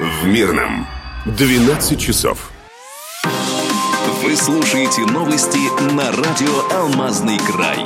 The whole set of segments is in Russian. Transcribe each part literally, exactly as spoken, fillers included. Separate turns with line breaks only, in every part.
В Мирном двенадцать часов.
Вы слушаете новости на радио «Алмазный край».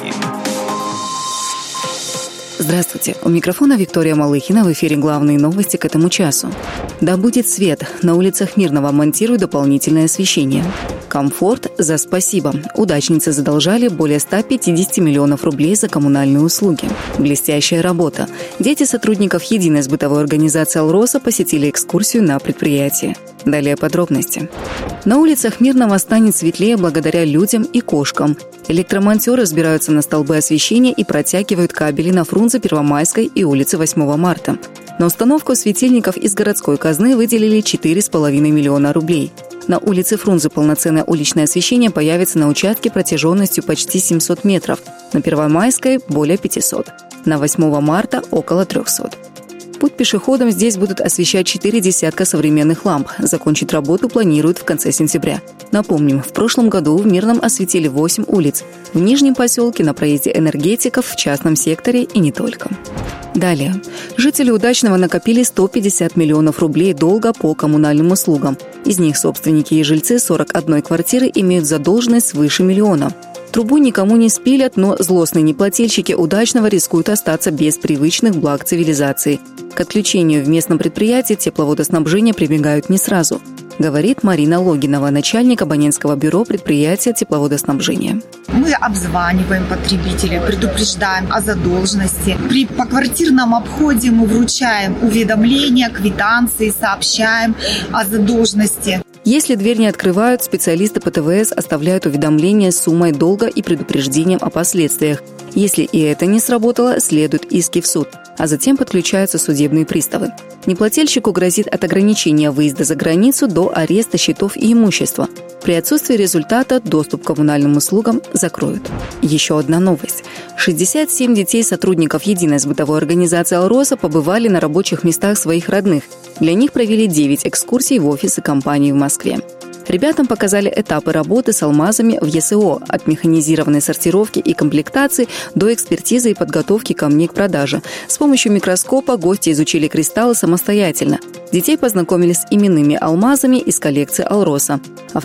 Здравствуйте. У микрофона Виктория Малыхина. В эфире главные новости к этому часу. Да будет свет. На улицах Мирного монтируют дополнительное освещение. Комфорт за спасибо. Удачницы задолжали более ста пятидесяти миллионов рублей за коммунальные услуги. Блестящая работа. Дети сотрудников единой сбытовой организации «Алроса» посетили экскурсию на предприятии. Далее подробности. На улицах Мирного станет светлее благодаря людям и кошкам. Электромонтеры разбираются на столбы освещения и протягивают кабели на Фрунзе, Первомайской и улице восьмого марта. На установку светильников из городской казны выделили четыре с половиной миллиона рублей. На улице Фрунзе полноценное уличное освещение появится на участке протяженностью почти семьсот метров, на Первомайской – более пятисот, на восьмого марта – около трехсот. Путь пешеходам здесь будут освещать четыре десятка современных ламп. Закончить работу планируют в конце сентября. Напомним, в прошлом году в Мирном осветили восемь улиц. В Нижнем поселке, на проезде энергетиков, в частном секторе и не только. Далее. Жители Удачного накопили сто пятьдесят миллионов рублей долга по коммунальным услугам. Из них собственники и жильцы сорок одной квартиры имеют задолженность свыше миллиона. Трубу никому не спилят, но злостные неплательщики Удачного рискуют остаться без привычных благ цивилизации. К отключению в местном предприятии тепловодоснабжения прибегают не сразу, говорит Марина Логинова, начальник абонентского бюро предприятия тепловодоснабжения.
Мы обзваниваем потребителей, предупреждаем о задолженности. При поквартирном обходе мы вручаем уведомления, квитанции, сообщаем о задолженности.
Если дверь не открывают, специалисты ПТВС оставляют уведомление с суммой долга и предупреждением о последствиях. Если и это не сработало, следуют иски в суд, а затем подключаются судебные приставы. Неплательщику грозит от ограничения выезда за границу до ареста счетов и имущества. При отсутствии результата доступ к коммунальным услугам закроют. Еще одна новость. шестьдесят семь детей сотрудников единой сбытовой организации «Алроса» побывали на рабочих местах своих родных. Для них провели девять экскурсий в офисы компании в Москве. Ребятам показали этапы работы с алмазами в ЕСО, от механизированной сортировки и комплектации до экспертизы и подготовки камней к продаже. С помощью микроскопа гости изучили кристаллы самостоятельно. Детей познакомили с именными алмазами из коллекции «Алроса».